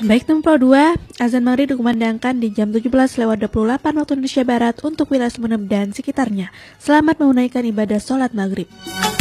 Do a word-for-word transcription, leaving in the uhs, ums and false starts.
Baik Tempro dua, azan maghrib dikumandangkan di jam tujuh belas lewat dua puluh delapan waktu Indonesia Barat untuk wilayah Sumeneb dan sekitarnya. Selamat menunaikan ibadah sholat maghrib.